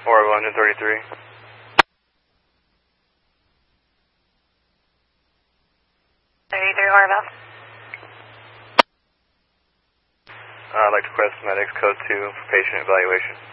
Or 133. 33 Orville. I'd like to request medics code 2 for patient evaluation.